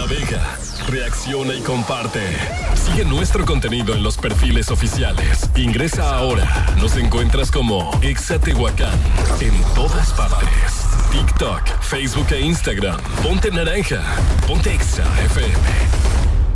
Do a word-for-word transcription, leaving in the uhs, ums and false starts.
navega, reacciona y comparte. Sigue nuestro contenido en los perfiles oficiales. Ingresa ahora. Nos encuentras como Exa Tehuacán en todas partes. TikTok, Facebook e Instagram. Ponte naranja. Ponte Exa F M.